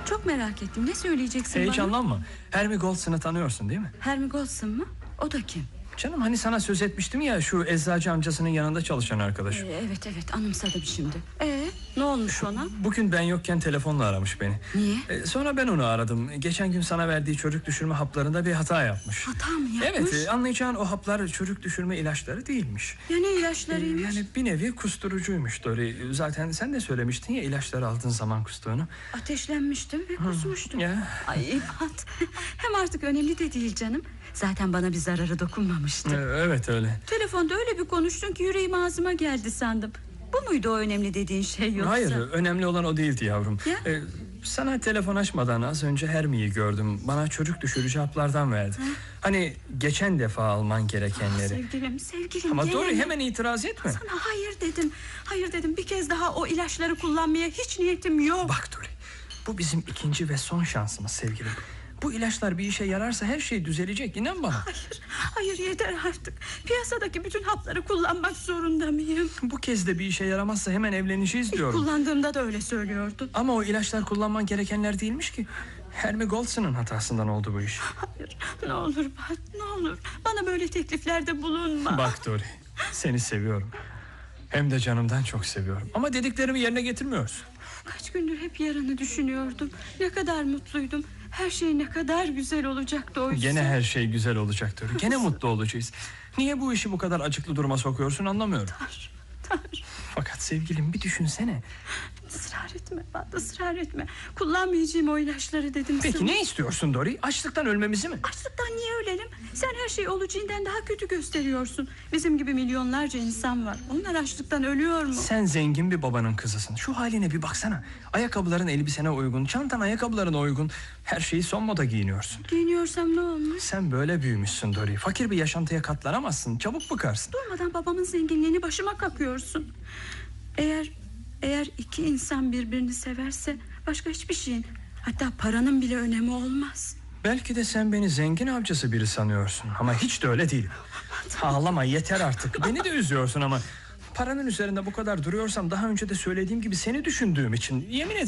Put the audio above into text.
Çok merak ettim. Ne söyleyeceksin Heyecanlanma. bana? Hermie Goldson'u tanıyorsun değil mi? Hermie Golson mu? O da kim? Canım hani sana söz etmiştim ya, şu eczacı amcasının yanında çalışan arkadaş. Evet anımsadım şimdi. Ne olmuş ona? Bugün ben yokken telefonla aramış beni. Niye? Sonra ben onu aradım. Geçen gün sana verdiği çocuk düşürme haplarında bir hata yapmış. Hata mı yapmış? Evet, anlayacağın o haplar çocuk düşürme ilaçları değilmiş. Ya ne ilaçlarıymış? Yani bir nevi kusturucuymuş Dory. Zaten sen de söylemiştin ya ilaçları aldığın zaman kustuğunu. Ateşlenmiştim ve kusmuştum. Ya. Ay İbat. Hem artık önemli de değil canım. Zaten bana bir zararı dokunmamıştı. Evet öyle. Telefonda öyle bir konuştun ki yüreğim ağzıma geldi sandım. Bu muydu o önemli dediğin şey yoksa? Hayır, önemli olan o değildi yavrum. Ya? Sana telefon açmadan az önce Hermie'yi gördüm. Bana çocuk düşürücü haplardan verdi. Hani geçen defa alman gerekenleri. Sevgilim. Ama gene Dory mi? hemen itiraz etme. Sana hayır dedim. Bir kez daha o ilaçları kullanmaya hiç niyetim yok. Bak Dory, bu bizim ikinci ve son şansımız sevgilim. Bu ilaçlar bir işe yararsa her şey düzelecek, inan bana. Hayır yeter artık. Piyasadaki bütün hapları kullanmak zorunda mıyım? Bu kez de bir işe yaramazsa hemen evleneceğiz diyorum. Kullandığımda da öyle söylüyordun. Ama o ilaçlar kullanman gerekenler değilmiş ki. Hermie Goldson'un hatasından oldu bu iş. Hayır, ne olur Bat, ne olur. Bana böyle tekliflerde bulunma. Bak Dory, seni seviyorum. Hem de canımdan çok seviyorum. Ama dediklerimi yerine getirmiyorsun. Kaç gündür hep yarını düşünüyordum. Ne kadar mutluydum. Her şey ne kadar güzel olacaktı oysa. Gene her şey güzel olacak Dory. Gene mutlu olacağız. Niye bu işi bu kadar acıklı duruma sokuyorsun anlamıyorum. Tanrım. Fakat sevgilim bir düşünsene. Israr etme Bat, ısrar etme. Kullanmayacağım o ilaçları dedim Peki sana. ne istiyorsun Dory? Açlıktan ölmemizi mi? Açlıktan niye ölelim? Sen her şey olacağından daha kötü gösteriyorsun. Bizim gibi milyonlarca insan var. Onlar açlıktan ölüyor mu? Sen zengin bir babanın kızısın. Şu haline bir baksana. Ayakkabıların elbisene uygun, çantan ayakkabılarına uygun. Her şeyi son moda giyiniyorsun. Giyiniyorsam ne olmuş? Sen böyle büyümüşsün Dory. Fakir bir yaşantıya katlanamazsın. Çabuk bıkarsın. Durmadan babamın zenginliğini başıma kakıyorsun. Eğer iki insan birbirini severse başka hiçbir şeyin, hatta paranın bile önemi olmaz. Belki de sen beni zengin avcısı biri sanıyorsun. Ama hiç de öyle değilim. Ağlama yeter artık. Beni de üzüyorsun ama paranın üzerinde bu kadar duruyorsam daha önce de söylediğim gibi seni düşündüğüm için, yemin ederim.